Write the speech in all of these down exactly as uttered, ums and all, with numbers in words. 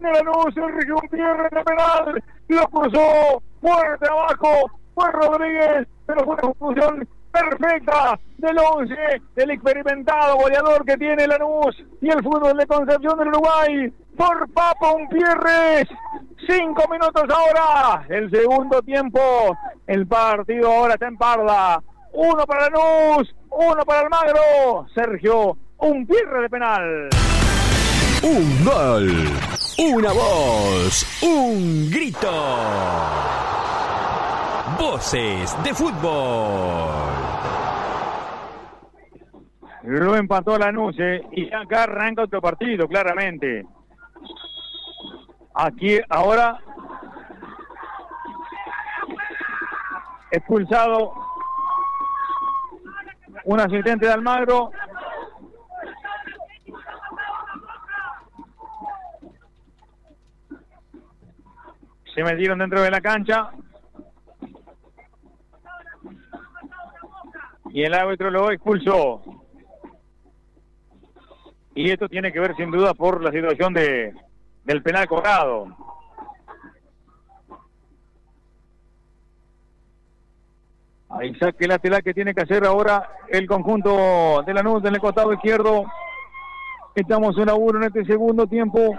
Viene Lanús, Sergio Gutiérrez de penal, lo cruzó, fuerte abajo, fue Rodríguez, pero fue una ejecución perfecta del once, del experimentado goleador que tiene Lanús y el fútbol de Concepción del Uruguay, por Papo Umpierres. Cinco minutos ahora, el segundo tiempo, el partido ahora está en Parda, uno para Lanús, uno para Almagro, Sergio Umpierres de penal. Un gol, una voz, un grito. Voces de fútbol. Lo empató Lanús, eh, y acá arranca otro partido, claramente. Aquí ahora expulsado un asistente de Almagro. Se metieron dentro de la cancha y el árbitro lo expulsó. Y esto tiene que ver sin duda por la situación de del penal cobrado. Ahí saque lateral que tiene que hacer ahora el conjunto de Lanús en el costado izquierdo. Estamos uno a uno en este segundo tiempo.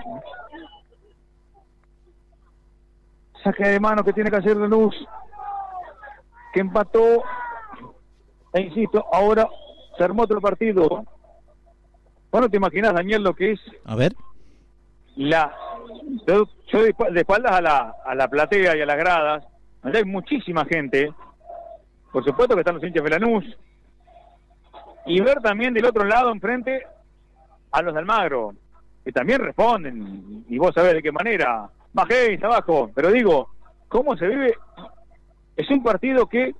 Saque de mano que tiene que hacer Lanús, que empató. E insisto, ahora se armó otro partido. Bueno, te imaginas, Daniel, lo que es. A ver. La, yo, yo de, de espaldas a la, a la platea y a las gradas, donde hay muchísima gente, por supuesto que están los hinchas de Lanús, y ver también del otro lado enfrente a los de Almagro, que también responden, y vos sabés de qué manera, bajéis abajo, pero digo, ¿cómo se vive? Es un partido que,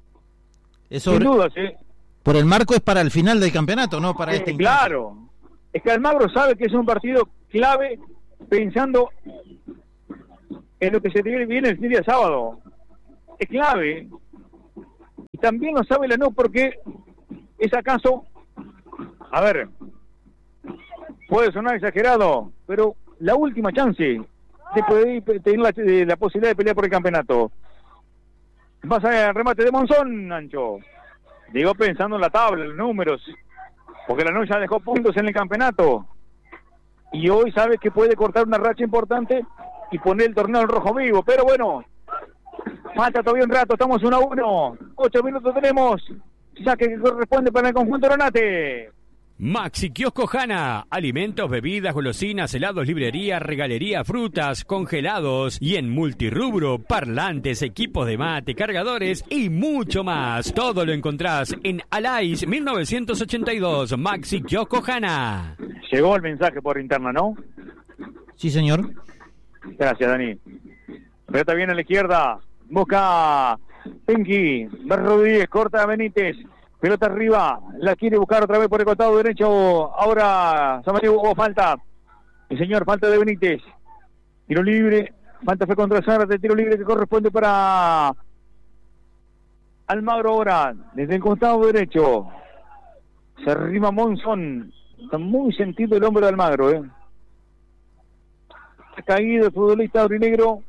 es sobre... sin dudas, ¿eh? Por el marco es para el final del campeonato, no para eh, este. Claro, es que Almagro sabe que es un partido clave, pensando en lo que se viene el día sábado. Es clave. Y también lo sabe Lanús porque es acaso, a ver, puede sonar exagerado, pero la última chance de poder tener la, de la posibilidad de pelear por el campeonato. Vas al remate de Monzón, Ancho. Digo pensando en la tabla, en los números, porque Lanús ya dejó puntos en el campeonato. Y hoy sabe que puede cortar una racha importante y poner el torneo en rojo vivo. Pero bueno, falta todavía un rato, estamos uno a uno. Ocho minutos tenemos. Saque que corresponde para el conjunto Granate. Maxi Kiosco Hanna, alimentos, bebidas, golosinas, helados, librería, regalería, frutas, congelados y en multirrubro, parlantes, equipos de mate, cargadores y mucho más. Todo lo encontrás en Alais mil novecientos ochenta y dos, Maxi Kiosco Hanna. Llegó el mensaje por interna, ¿no? Sí, señor. Gracias, Dani. Pelota viene a la izquierda, busca Penqui, Rodríguez, corta a Benítez. Pelota arriba, la quiere buscar otra vez por el costado derecho. Ahora Samario, hubo falta. El señor, falta de Benítez. Tiro libre, falta fue contra Zárate, tiro libre que corresponde para Almagro ahora, desde el costado derecho. Se arrima Monzón. Está muy sentido el hombro de Almagro, ¿eh? Ha caído el futbolista aurinegro.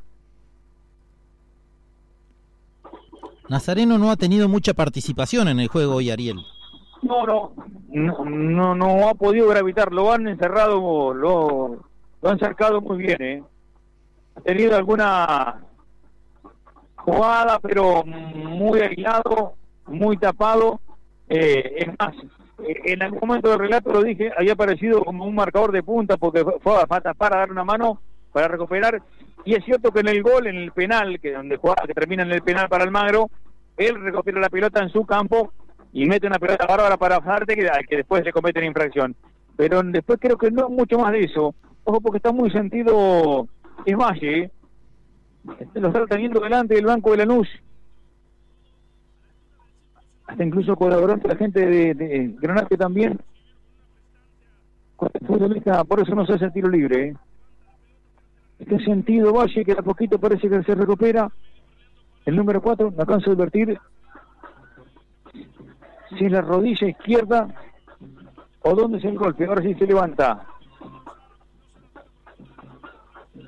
Nazareno no ha tenido mucha participación en el juego hoy, Ariel. No, no, no, no, no ha podido gravitar, lo han encerrado, lo, lo han cercado muy bien, ¿eh? Ha tenido alguna jugada, pero muy aislado, muy tapado. Eh, es más, en algún momento del relato lo dije, había aparecido como un marcador de punta porque fue a tapar, a dar una mano para recuperar. Y es cierto que en el gol, en el penal, que donde juega, que termina en el penal para Almagro, él recupera la pelota en su campo y mete una pelota bárbara para Zárate, que, que después le comete una infracción. Pero después creo que no mucho más de eso. Ojo, porque está muy sentido es Valle, ¿eh? Lo está teniendo delante del banco de Lanús. Hasta incluso colaboró con la gente de, de Granate también. Por eso no se hace el tiro libre, ¿eh? Este sentido Valle, que a poquito parece que se recupera. El número cuatro, no alcanzo a advertir si es la rodilla izquierda o dónde es el golpe. Ahora sí se levanta.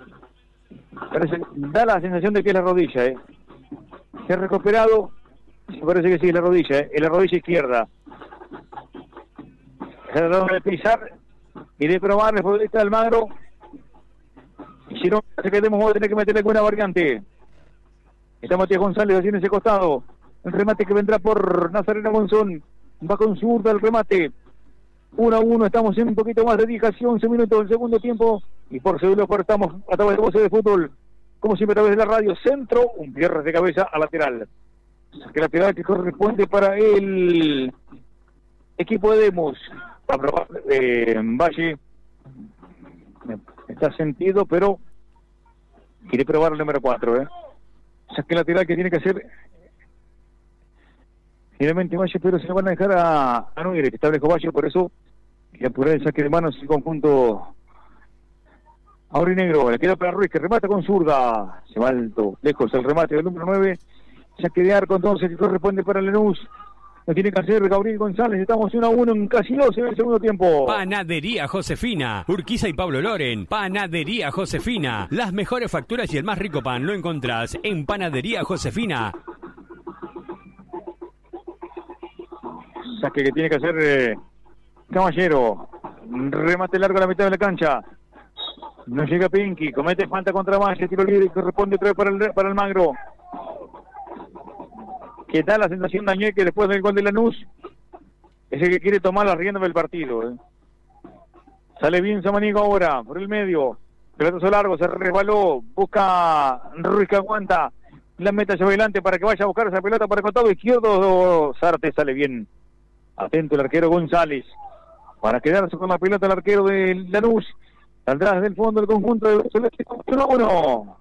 Parece, da la sensación de que es la rodilla, ¿eh? Se ha recuperado, me parece que sí es la rodilla, ¿eh? Es la rodilla izquierda. Se ha tratado de pisar y de probar el futbolista de Almagro. Y si no, se quedemos, vamos a tener que meterle alguna variante. Está Matías González haciendo ese costado. El remate que vendrá por Nazareno Monzón. Va con zurda el remate. uno a uno, estamos en un poquito más de diez, casi once minutos del segundo tiempo. Y por segundo estamos a través de Voces de Fútbol. Como siempre a través de la radio. Centro, un cierre de cabeza a lateral. Que lateral que corresponde para el equipo de Demos. A probar eh, Valle. Está sentido, pero quiere probar el número cuatro, ¿eh? Saque lateral que tiene que hacer finalmente Valle, pero se lo van a dejar a, a Núñez, que establece Valle, por eso quiere apurar el saque de manos el conjunto aurinegro. Le queda para Ruiz, que remata con zurda, se va alto, lejos el remate del número nueve, saque de arco entonces que corresponde para Lanús. Lo tiene que hacer Gabriel González. Estamos uno a uno en casi doce en el segundo tiempo. Panadería Josefina. Urquiza y Pablo Loren. Panadería Josefina. Las mejores facturas y el más rico pan lo encontrás en Panadería Josefina. Saque que tiene que hacer eh, Caballero. Remate largo a la mitad de la cancha. No llega Pinky. Comete falta contra Valle. Tiro libre y corresponde otra vez para el, para el Magro. Que da la sensación Dañé que después del gol de Lanús es el que quiere tomar las riendas del partido, ¿eh? Sale bien Samaniego ahora por el medio, pelotazo largo, se resbaló, busca Ruiz que aguanta, la meta hacia adelante para que vaya a buscar esa pelota para el costado izquierdo. Sarte sale bien, atento el arquero González para quedarse con la pelota el arquero de Lanús. Saldrá desde el fondo del conjunto de Celeste. uno a uno.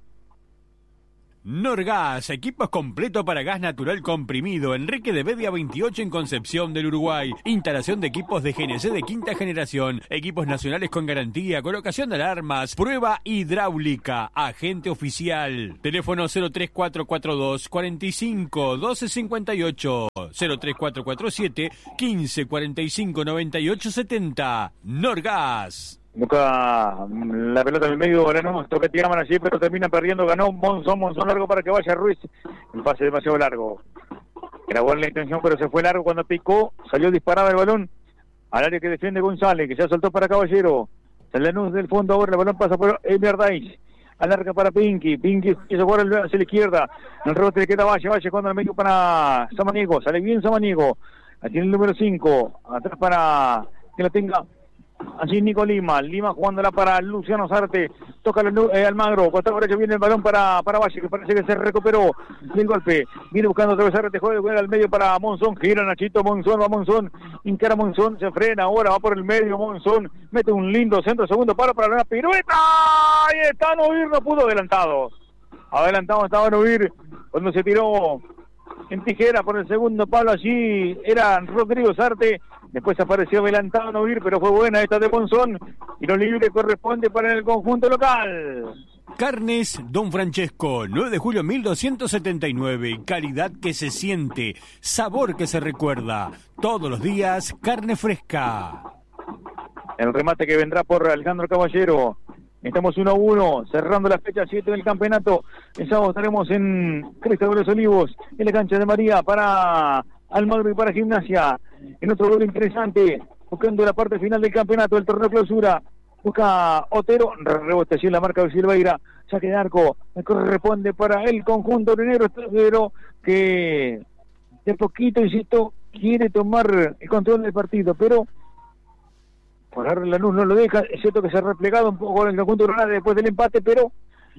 Norgas, equipos completos para gas natural comprimido, Enrique de Bedia veintiocho en Concepción del Uruguay. Instalación de equipos de G N C de quinta generación, equipos nacionales con garantía, colocación de alarmas, prueba hidráulica, agente oficial. Teléfono cero tres cuatro cuatro dos, cuarenta y cinco, doce cincuenta y ocho, cero tres cuatro cuatro siete, quince, cuarenta y cinco, noventa y ocho setenta. Norgas. Busca la pelota en el medio, Lanús, toca tiraban allí, pero termina perdiendo, ganó Monzón, Monzón largo para que vaya Ruiz, el pase demasiado largo, era buena la intención, pero se fue largo cuando picó, salió disparado el balón, al área que defiende González, que se saltó para Caballero, Lanús del fondo ahora, el balón pasa por Emir Daiz, alarga para Pinky, Pinky quiso jugar hacia la izquierda, el rebote le queda a Valle, Valle cuando el medio para Samaniego, sale bien Samaniego, aquí tiene el número cinco, atrás para que la tenga allí Nico Lima, Lima jugándola para Luciano Sarte, toca el, eh, Almagro, costado derecho viene el balón para, para Valle, que parece que se recuperó del golpe, viene buscando otra vez Sarte, juega al medio para Monzón, gira Nachito, Monzón, va Monzón, encara Monzón, se frena, ahora va por el medio, Monzón, mete un lindo centro, segundo paro para la pirueta, ahí está Novir, no pudo, adelantado, adelantado estaba Novir, cuando se tiró en tijera por el segundo palo, allí era Rodrigo Sarte, después apareció adelantado Novir, pero fue buena esta de Monzón, y lo libre corresponde para el conjunto local. Carnes Don Francesco, nueve de julio mil doscientos setenta y nueve, calidad que se siente, sabor que se recuerda, todos los días carne fresca. El remate que vendrá por Alejandro Caballero. Estamos uno a uno, cerrando la fecha siete del campeonato. El sábado estaremos en Cresta de los Olivos, en la cancha de María, para Almagro y para Gimnasia. En otro gol interesante, buscando la parte final del campeonato, el torneo clausura. Busca Otero, rebote en la marca de Silveira, saque de arco, corresponde para el conjunto negro extranjero, que de poquito, insisto, quiere tomar el control del partido, pero por ahora Lanús no lo deja. Es cierto que se ha replegado un poco en el conjunto rural después del empate, pero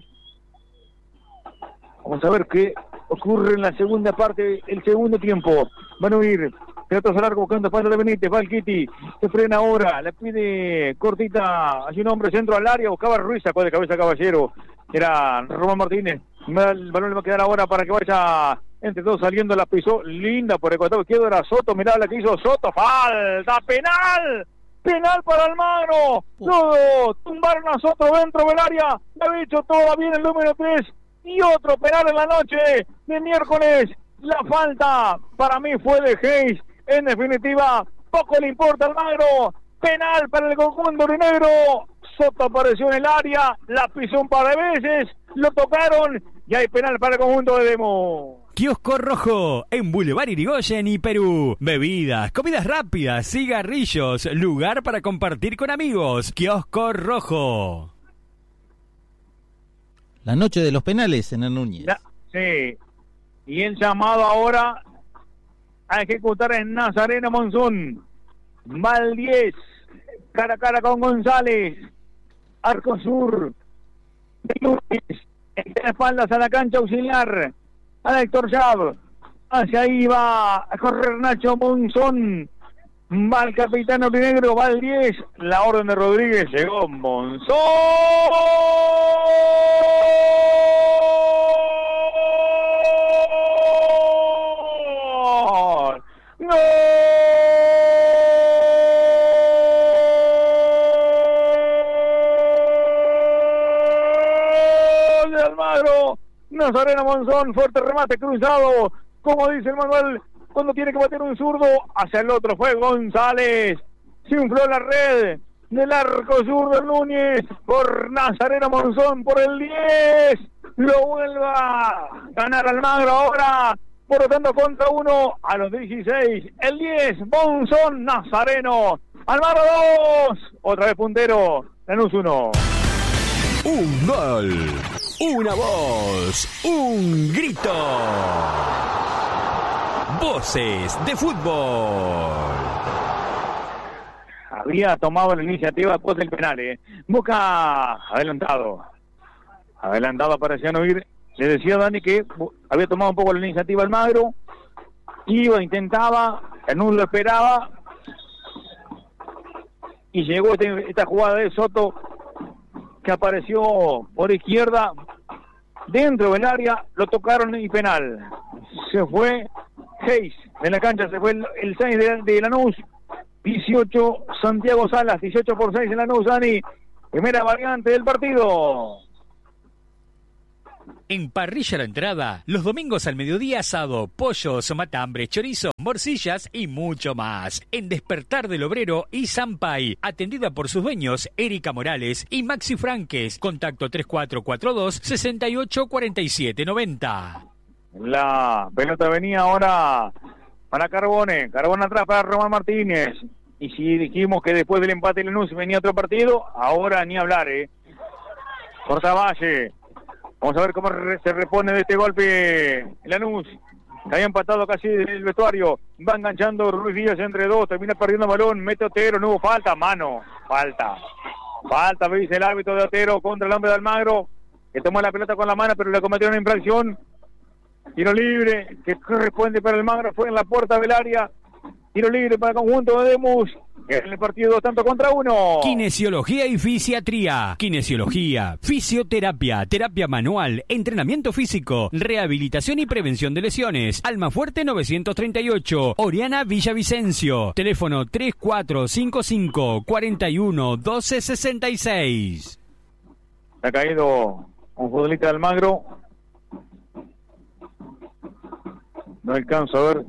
vamos a ver qué ocurre en la segunda parte, el segundo tiempo. Van a huir, pelotazo largo buscando espacio de Benítez, va el Kitty, se frena ahora, le pide cortita, hay un hombre centro al área, buscaba Ruiz, sacó de cabeza Caballero, era Román Martínez, el balón le va a quedar ahora para que vaya entre dos saliendo, la pisó, linda por el costado izquierdo, era Soto, mirá la que hizo Soto, falta, penal. Penal para Almagro, luego tumbaron a Soto dentro del área, le ha dicho todavía el número tres, y otro penal en la noche de miércoles. La falta para mí fue de Hayes, en definitiva, poco le importa al Almagro, penal para el conjunto aurinegro. Soto apareció en el área, la pisó un par de veces, lo tocaron y hay penal para el conjunto de Demo. Kiosco Rojo, en Boulevard Irigoyen y Perú. Bebidas, comidas rápidas, cigarrillos, lugar para compartir con amigos. Kiosco Rojo. La noche de los penales en el Núñez. Ya, sí. Y el llamado ahora a ejecutar en Nazareno Monzón. Valdés, cara a cara con González. Arco Sur. De Luis. Espaldas a la cancha auxiliar. A Héctor Chab. Hacia ahí va a correr Nacho Monzón. Va el capitán aurinegro, va el diez. La orden de Rodríguez. Llegó Monzón. ¡Gol! De Almagro. Nazareno Monzón, fuerte remate cruzado, como dice el manual, cuando tiene que bater un zurdo, hacia el otro fue González, se infló la red del arco sur del Núñez, por Nazareno Monzón, por el diez, lo vuelve a ganar Almagro ahora, por lo tanto contra uno a los dieciséis, el diez, Monzón, Nazareno, Almagro dos, otra vez puntero, Lanús uno. Un gol, una voz, un grito. Voces de fútbol. Había tomado la iniciativa después del penal, ¿eh? Boca adelantado. Adelantado parecía no ir. Le decía a Dani que había tomado un poco la iniciativa Almagro. Iba, intentaba, Lanús lo esperaba. Y llegó este, esta jugada de Soto, que apareció por izquierda, dentro del área, lo tocaron y penal. Se fue seis de la cancha, se fue el, el seis de, de Lanús, dieciocho Santiago Salas, dieciocho por seis en Lanús, Dani, primera variante del partido. En Parrilla La Entrada, los domingos al mediodía asado, pollos, matambre, chorizo, morcillas y mucho más. En Despertar del Obrero y Sampay, atendida por sus dueños Erika Morales y Maxi Franques. Contacto tres cuatro cuatro dos, seis ocho cuatro siete nueve cero. La pelota venía ahora para Carbone, Carbone atrás para Román Martínez. Y si dijimos que después del empate de Lanús venía otro partido, ahora ni hablar, eh. Portavalle. Vamos a ver cómo se repone de este golpe Lanús. Que había empatado casi el vestuario. Va enganchando Ruiz Díaz entre dos. Termina perdiendo el balón. Mete Otero. No hubo falta. Mano. Falta. Falta, me dice el árbitro de Otero contra el hombre de Almagro. Que tomó la pelota con la mano, pero le cometió una infracción. Tiro libre que corresponde para Almagro. Fue en la puerta del área. Tiro libre para el conjunto de Demus. En el partido dos tanto contra uno. Kinesiología y fisiatría. Kinesiología, fisioterapia, terapia manual, entrenamiento físico, rehabilitación y prevención de lesiones. Almafuerte novecientos treinta y ocho, Oriana Villavicencio. Teléfono tres cuatro cinco cinco, cuatro uno, uno dos seis seis. Ha caído un futbolista de Almagro. No alcanzo a ver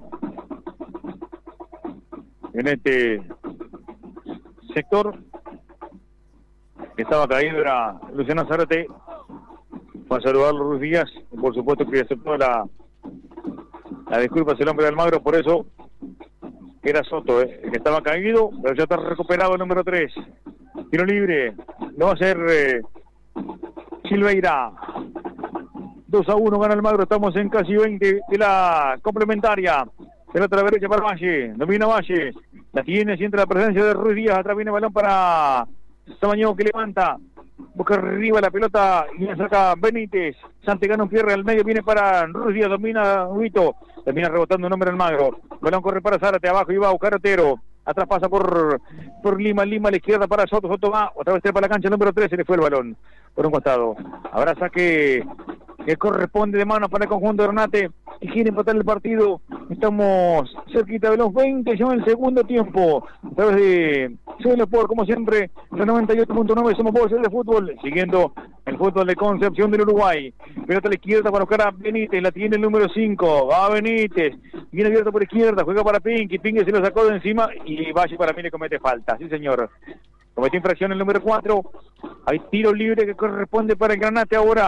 en este sector. Que estaba caído era Luciano Zárate. Fue a saludarlo Ruiz Díaz. Y por supuesto que aceptó la, la disculpa del hombre de Almagro. Por eso que era Soto, eh, el que estaba caído, pero ya está recuperado el número tres. Tiro libre. No va a ser eh, Silveira. dos a uno gana Almagro. Estamos en casi veinte de la complementaria. Pelota a la derecha para Valle. Domina Valle. La tiene, siente la presencia de Ruiz Díaz. Atrás viene el balón para Samañón, que levanta. Busca arriba la pelota y la saca Benítez. Santegano un pierre al medio. Viene para Ruiz Díaz. Domina Huito. Termina rebotando un hombre Almagro. Balón corre para Zárate. Abajo y va a buscar Otero. Atrás pasa por, por Lima. Lima a la izquierda para Soto. Soto va. Otra vez para la cancha. Número tres. Se le fue el balón por un costado. Ahora saque que corresponde de mano para el conjunto de Renate y quiere empatar el partido. Estamos cerquita de los veinte ya en el segundo tiempo, a través de Suelo Sport, como siempre, la noventa y ocho punto nueve. Somos voces de fútbol, siguiendo el fútbol de Concepción del Uruguay. Pelota a la izquierda para buscar a Benítez, la tiene el número cinco, va Benítez, viene abierto por izquierda, juega para Pinky, Pinky se lo sacó de encima y Valle para mí le comete falta, sí señor. Cometió infracción el número cuatro. Hay tiro libre que corresponde para el Granate ahora.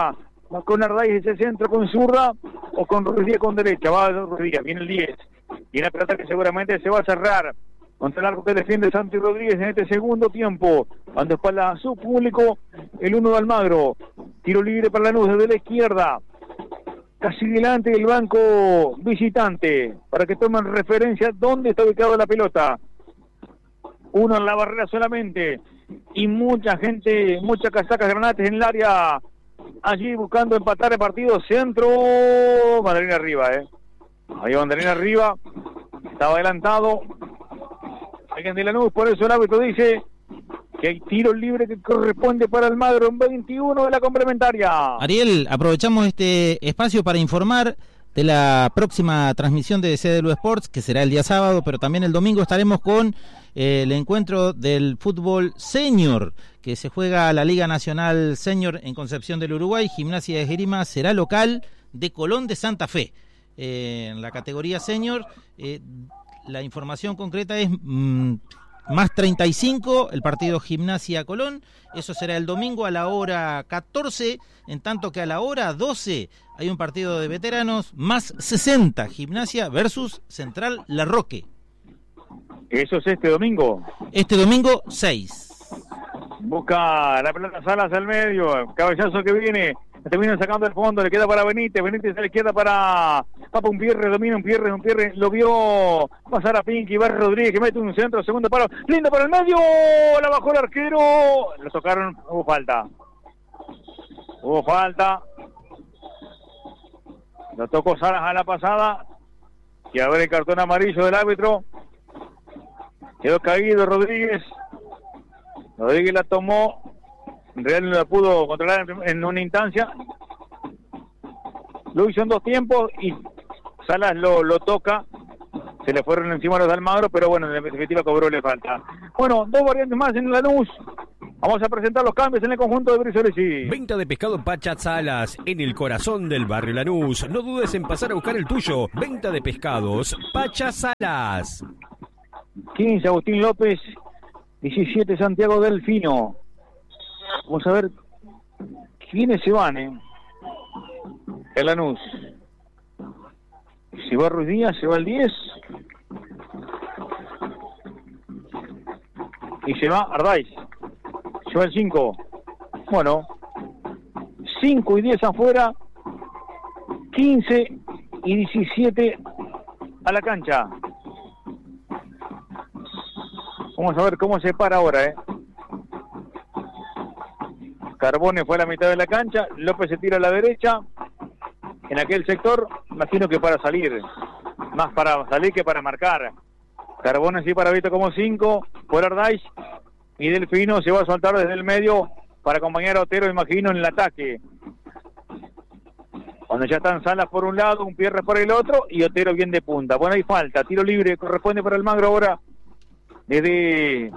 Va con Ardáiz ese centro con zurda o con Ruiz Díaz con derecha. Va Ruiz Díaz, viene el diez. Y una pelota que seguramente se va a cerrar contra el arco que defiende Santi Rodríguez en este segundo tiempo. Dando espalda a su público, el uno de Almagro. Tiro libre para Lanús desde la izquierda. Casi delante del banco visitante. Para que tomen referencia dónde está ubicada la pelota. Uno en la barrera solamente. Y mucha gente, muchas casacas granates en el área. Allí buscando empatar el partido. Centro. Banderín arriba, eh. Ahí Banderín arriba. Estaba adelantado alguien de Lanús, por eso el árbitro dice que hay tiro libre que corresponde para Almagro en veintiuno de la complementaria. Ariel, aprovechamos este espacio para informar de la próxima transmisión de C D L U Sports, que será el día sábado, pero también el domingo estaremos con eh, el encuentro del fútbol senior, que se juega la Liga Nacional Senior en Concepción del Uruguay. Gimnasia de Esgrima será local de Colón de Santa Fe. Eh, en la categoría senior, eh, la información concreta es mmm, más treinta y cinco, el partido Gimnasia Colón. Eso será el domingo a la hora catorce, en tanto que a la hora doce hay un partido de veteranos, más sesenta, Gimnasia versus Central La Roque. Eso es este domingo. Este domingo seis. Busca la pelota Salas al medio, cabezazo que viene, termina sacando el fondo, le queda para Benítez, Benítez a la izquierda para Papa Umpierre, domina Umpierre, Umpierre lo vio pasar a Pinky, va Rodríguez que mete un centro, segundo paro, lindo para el medio, la bajó el arquero, lo tocaron, hubo falta, hubo falta, lo tocó Salas a la pasada, y a ver el cartón amarillo del árbitro, quedó caído Rodríguez, Rodríguez la tomó, en realidad no la pudo controlar en una instancia, lo hizo en dos tiempos y Salas lo, lo toca, se le fueron encima los de Almagro, pero bueno, en definitiva cobró le falta. Bueno, dos variantes más en Lanús. Vamos a presentar los cambios en el conjunto de Brisolesi. Venta de pescado Pacha Salas en el corazón del barrio Lanús. No dudes en pasar a buscar el tuyo. Venta de pescados Pacha Salas. quince Agustín López, diecisiete Santiago Delfino. Vamos a ver quiénes se van, ¿eh? El Lanús. Se va Ruiz Díaz, se va el diez. Y se va Ardáiz. Se va el cinco. Bueno, cinco y diez afuera. quince y diecisiete a la cancha. Vamos a ver cómo se para ahora, ¿eh? Carbone fue a la mitad de la cancha, López se tira a la derecha, en aquel sector, imagino que para salir, más para salir que para marcar. Carbone sí para Vito como cinco, por Ardáiz, y Delfino se va a soltar desde el medio para acompañar a Otero, imagino, en el ataque. Cuando ya están Salas por un lado, un Pierre por el otro, y Otero bien de punta. Bueno, hay falta, tiro libre, corresponde para Almagro ahora, desde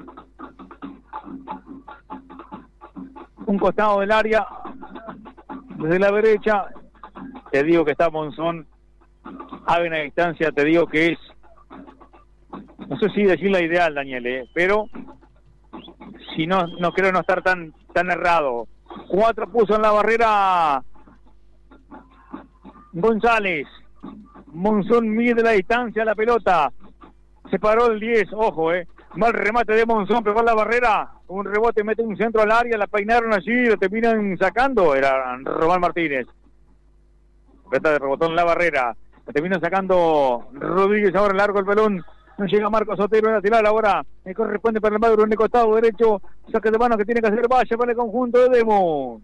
un costado del área, desde la derecha. Te digo que está Monzón a una distancia, te digo que es, no sé si decir la ideal, Daniel, ¿eh? Pero si no, no creo no estar tan tan errado. Cuatro puso en la barrera González. Monzón mide la distancia, la pelota. Se paró el diez, ojo, eh. Mal remate de Monzón, pegó la barrera, un rebote, mete un centro al área, la peinaron allí, lo terminan sacando, era Román Martínez. Pelota de rebotón en la barrera, la terminan sacando Rodríguez, ahora largo el pelón, no llega Marcos Otero en la tirar ahora, me corresponde para el Maduro en el costado derecho, saque de mano que tiene que hacer Valle para el conjunto de Demos.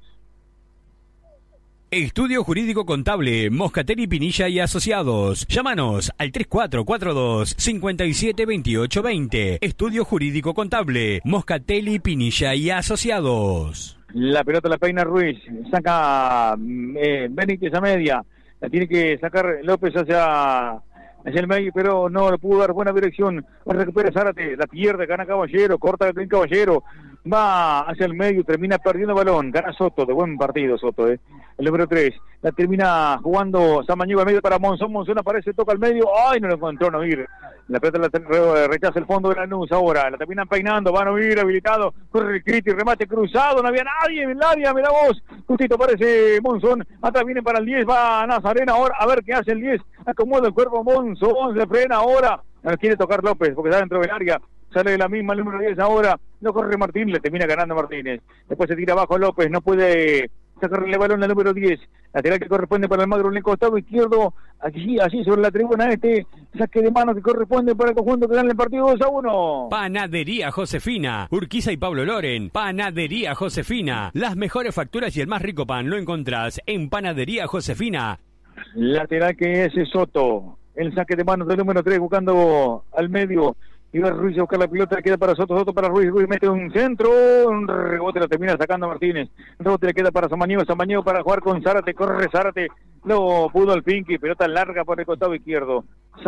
Estudio Jurídico Contable, Moscatelli Pinilla y Asociados. Llámanos al tres cuatro cuatro dos, cinco siete dos ocho dos cero. Estudio Jurídico Contable, Moscatelli Pinilla y Asociados. La pelota la peina Ruiz, saca eh, Benítez a media, la tiene que sacar López hacia, hacia el medio, pero no le pudo dar buena dirección. Recupera Zárate, la pierde, gana Caballero, corta el Caballero, va hacia el medio, termina perdiendo el balón, gana Soto, de buen partido Soto, eh. el número tres. La termina jugando Samaniego al medio para Monzón. Monzón aparece, toca al medio. ¡Ay! No lo encontró Noir. La pelota la rechaza el fondo de Lanús ahora. La terminan peinando. Van a Noir habilitado. Corre el Criti, remate cruzado. No había nadie en el área. Mira vos. Justito aparece Monzón. Atrás viene para el diez. Va Nazarena ahora. A ver qué hace el diez. Acomoda el cuerpo Monzón. Se frena ahora. No quiere tocar López porque está dentro del área. Sale de la misma el número diez ahora. No corre Martín. Le termina ganando Martínez. Después se tira abajo López. No puede sacarle el balón al número diez. Lateral que corresponde para el Magro en el costado izquierdo. Aquí, así sobre la tribuna este. Saque de mano que corresponde para el conjunto que gana el partido dos a uno. Panadería Josefina. Urquiza y Pablo Loren. Panadería Josefina. Las mejores facturas y el más rico pan lo encontrás en Panadería Josefina. Lateral que es Soto. El saque de manos del número tres buscando al medio. Iba Ruiz a buscar la pelota, queda para Soto, Soto para Ruiz, Ruiz mete un centro, un rebote lo termina sacando Martínez, un rebote le queda para Samaniego, Samaniego para jugar con Zárate, corre Zárate, lo pudo el Pinky, pelota larga por el costado izquierdo,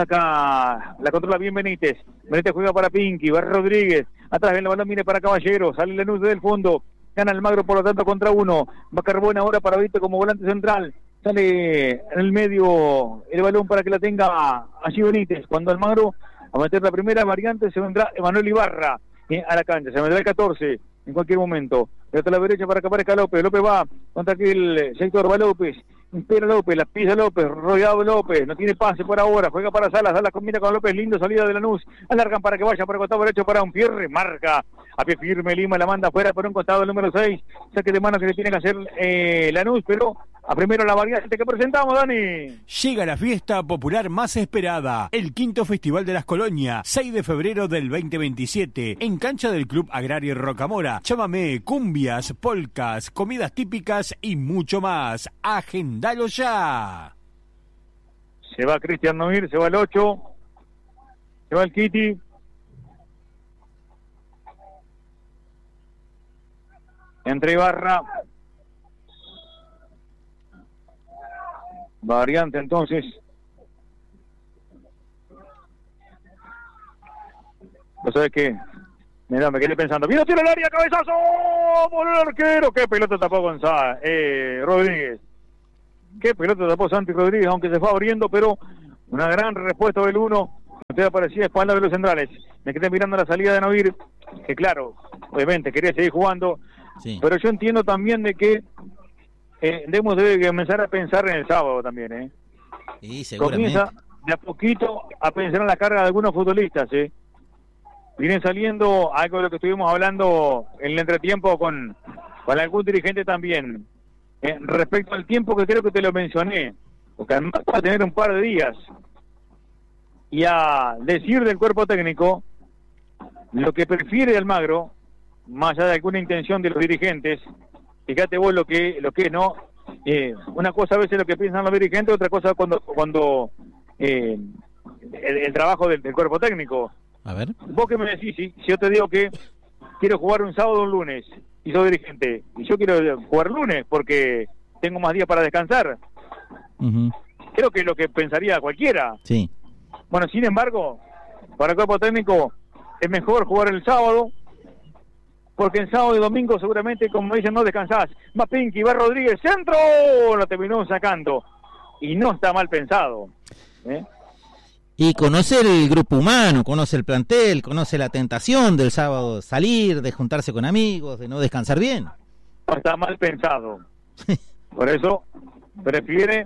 saca, la controla bien Benítez, Benítez juega para Pinky, va Rodríguez, atrás el balón viene para Caballero, sale Lanús del fondo, gana el Magro por lo tanto contra uno, va Carbona ahora para Vito como volante central, sale en el medio el balón para que la tenga allí Benítez, cuando el Magro a meter la primera variante se vendrá Emanuel Ibarra eh, a la cancha, se vendrá el catorce en cualquier momento, pero a la derecha para que aparezca López, López va contra aquel sector, va López, espera López, la pisa López, rodeado López, no tiene pase por ahora, juega para Salas, Salas combina con López, lindo salida de Lanús, alargan para que vaya por el costado derecho para un Pierre, marca, a pie firme Lima, la manda afuera por un costado el número seis, saque de mano que le tiene que hacer eh, Lanús, pero a primero la variante que presentamos, Dani. Llega la fiesta popular más esperada, el quinto Festival de las Colonias, seis de febrero del veinte veintisiete, en cancha del Club Agrario Rocamora. Chamamé, cumbias, polcas, comidas típicas y mucho más. Agendalo ya. Se va Cristian Noir, se va el ocho, se va el Kitty. Entre Ibarra. Variante entonces. ¿No sabes qué? Mira, me quedé pensando. ¡Vino tiro al área, cabezazo! ¡Por el arquero! ¡Qué pelota tapó González! Eh, Rodríguez. ¡Qué pelota tapó Santi Rodríguez! Aunque se fue abriendo, pero una gran respuesta del uno. Usted aparecía a espalda de los centrales. Me quedé mirando la salida de Noir, que claro, obviamente quería seguir jugando. Sí. Pero yo entiendo también de que Eh, debemos de comenzar a pensar en el sábado también, ¿eh? Sí, seguramente. Comienza de a poquito a pensar en la carga de algunos futbolistas, ¿eh? Vienen saliendo algo de lo que estuvimos hablando en el entretiempo con, con algún dirigente también. Eh, respecto al tiempo que creo que te lo mencioné, porque además va a tener un par de días. Y a decir del cuerpo técnico, lo que prefiere Almagro, más allá de alguna intención de los dirigentes, fíjate vos lo que lo que no eh, una cosa a veces lo que piensan los dirigentes, otra cosa cuando cuando eh, el, el trabajo del, del cuerpo técnico. A ver, vos que me decís, si, si yo te digo que quiero jugar un sábado o un lunes y soy dirigente y yo quiero jugar lunes porque tengo más días para descansar, uh-huh. Creo que es lo que pensaría cualquiera. Sí. Bueno, sin embargo, para el cuerpo técnico es mejor jugar el sábado, porque el sábado y domingo seguramente, como dicen, no descansás. Va Pinky, va Rodríguez, centro, lo terminó sacando. Y no está mal pensado. ¿eh? Y conoce el grupo humano, conoce el plantel, conoce la tentación del sábado, salir, de juntarse con amigos, de no descansar bien. No está mal pensado. Por eso prefiere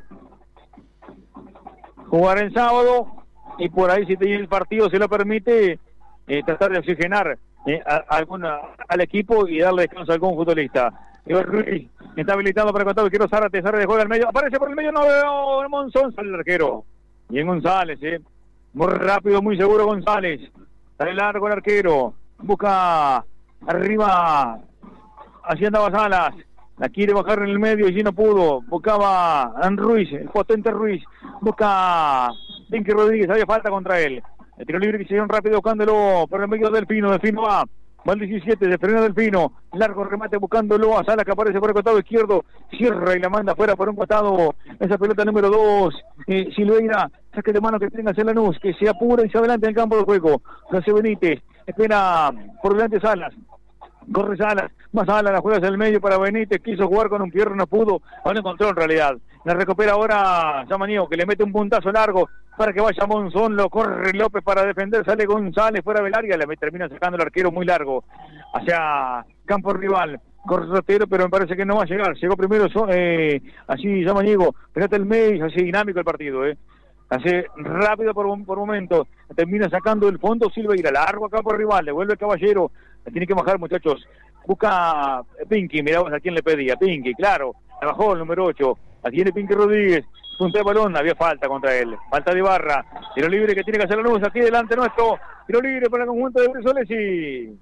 jugar el sábado y por ahí, si el partido se lo permite, eh, tratar de oxigenar Eh, a, a alguna, al equipo y darle descanso a algún futbolista. Iván Ruiz está habilitado para contar, quiero Zárate, Zárate juega al medio, aparece por el medio, no veo, Monzón, sale el arquero. Bien González, eh. muy rápido, muy seguro González, sale largo el arquero, busca arriba, así andaba Salas, la quiere bajar en el medio y si no pudo, buscaba a Ruiz, el potente Ruiz, busca Pinky Rodríguez, había falta contra él. El tiro libre que se dio rápido buscándolo por el medio del Delfino, Delfino va, va el diecisiete, se frena Delfino, largo remate buscándolo a Salas que aparece por el costado izquierdo, cierra y la manda afuera por un costado, esa pelota número dos, eh, Silveira, saque de mano que tenga hacia Lanús, que se apura y se adelante en el campo de juego, José Benítez, espera por delante Salas, corre Salas, más Salas, la juega hacia el medio para Benítez, quiso jugar con un pierro, no pudo, no lo encontró en realidad. La recupera ahora Samaniego, que le mete un puntazo largo para que vaya Monzón, lo corre López para defender, sale González fuera del área, le termina sacando el arquero muy largo hacia campo rival. Corre Rotero, pero me parece que no va a llegar. Llegó primero eh, así Samaniego, fíjate el medio, así dinámico el partido, eh. Hace rápido por un por momento, termina sacando el fondo Silveira, largo acá por rival, le vuelve el Caballero, la tiene que bajar, muchachos. Busca Pinky, miramos a quién le pedía, Pinky, claro, la bajó el número ocho, la tiene Pinky Rodríguez, punta de balón, había falta contra él, falta de Barra, tiro libre que tiene que hacer la luz aquí delante nuestro, tiro libre para el conjunto de Brizoles y...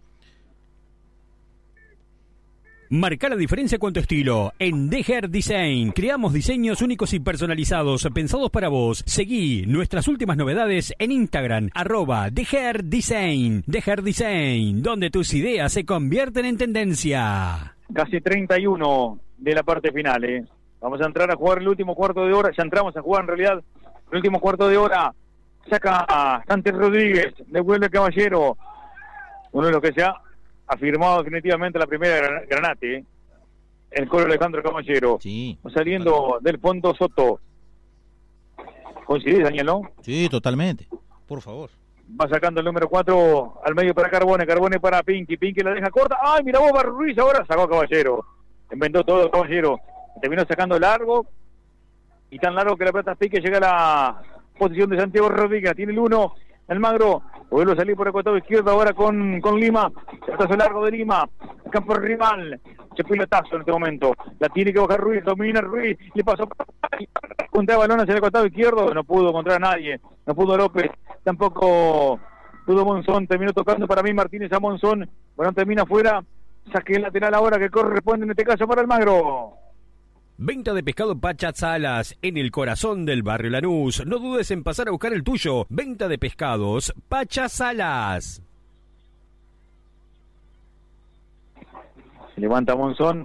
Marca la diferencia con tu estilo. En The Hair Design creamos diseños únicos y personalizados pensados para vos. Seguí nuestras últimas novedades en Instagram, arroba The Hair Design. The Hair Design, donde tus ideas se convierten en tendencia. Casi treinta y uno de la parte final, ¿eh? Vamos a entrar a jugar el último cuarto de hora. Ya entramos a jugar en realidad el último cuarto de hora. Saca a Santos Rodríguez, devuelve el Caballero. Uno de los que se ha afirmado definitivamente la primera Granate, ¿eh? El Colo Alejandro Caballero. Sí. Saliendo del fondo Soto. ¿Coincidís, Daniel, no? Sí, totalmente. Por favor. Va sacando el número cuatro al medio para Carbone. Carbone para Pinky. Pinky la deja corta. ¡Ay, mira vos, Ruiz! Ahora sacó a Caballero. Inventó todo Caballero. Terminó sacando largo. Y tan largo que la pelota pique llega a la posición de Santiago Rodríguez. Tiene el uno. Almagro vuelve a salir por el costado izquierdo ahora con, con Lima. Pelotazo largo de Lima. Campo rival. Se pilotazo en este momento. La tiene que bajar Ruiz. Domina Ruiz. Le pasó contra el balón hacia el costado izquierdo. No pudo encontrar a nadie. No pudo López. Tampoco pudo Monzón. Terminó tocando para mí Martínez a Monzón. Bueno, termina afuera. Saque lateral ahora que corresponde en este caso para Almagro. Venta de pescado Pacha Salas en el corazón del barrio Lanús. No dudes en pasar a buscar el tuyo. Venta de pescados Pacha Salas. Se levanta Monzón,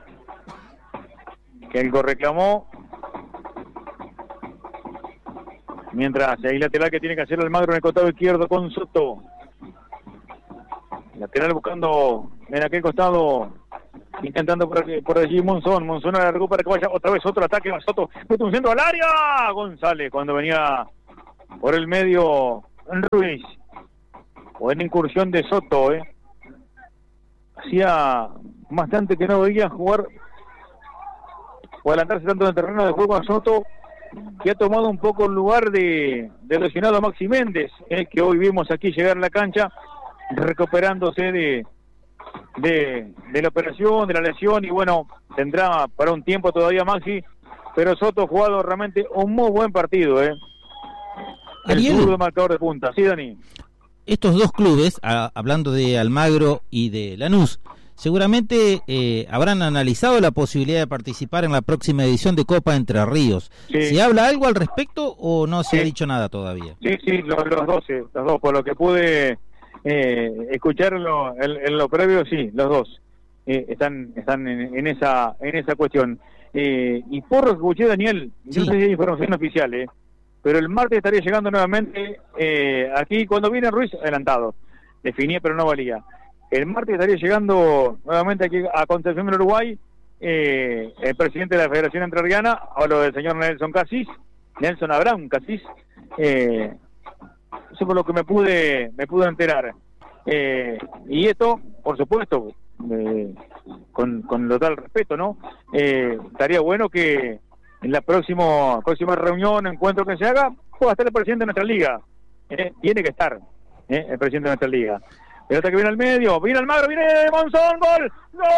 que algo reclamó. Mientras hay lateral que tiene que hacer Almagro en el costado izquierdo con Soto. Lateral buscando en aquel costado, intentando por, aquí, por allí Monzón. Monzón alargó para que vaya otra vez otro ataque. Soto mete un centro al área. González cuando venía por el medio Ruiz. Buena incursión de Soto, eh. Hacía bastante que no veía jugar o adelantarse tanto en el terreno de juego a Soto, que ha tomado un poco el lugar de, de lesionado Maxi Méndez, eh, que hoy vimos aquí llegar a la cancha recuperándose de, de de la operación, de la lesión, y bueno, tendrá para un tiempo todavía Maxi, pero Soto ha jugado realmente un muy buen partido, eh. El zurdo marcador de punta. Sí, Dani. Estos dos clubes, a, hablando de Almagro y de Lanús, seguramente eh, habrán analizado la posibilidad de participar en la próxima edición de Copa Entre Ríos. Sí. ¿Se habla algo al respecto o no se sí. ha dicho nada todavía? Sí, sí, los, los dos, sí, los dos, por lo que pude eh, escuchar en lo, en, en lo previo, sí, los dos eh, están están en, en esa en esa cuestión. Eh, y por lo que escuché, Daniel, sí. no sé si hay información oficial, eh, pero el martes estaría llegando nuevamente eh, aquí cuando viene Ruiz adelantado. Definía, pero no valía. El martes estaría llegando nuevamente aquí a Concepción del Uruguay eh, el presidente de la Federación Entrerriana, hablo del señor Nelson Casís, Nelson Abraham Casís, eh, eso por lo que me pude me pude enterar. Eh, y esto, por supuesto, eh, con, con total respeto, ¿no? Eh, estaría bueno que en la próxima, próxima reunión, encuentro que se haga, pueda estar el presidente de nuestra liga. Eh, tiene que estar eh, el presidente de nuestra liga. Pelota que viene al medio, viene Almagro, viene Monzón, gol, ¡gol!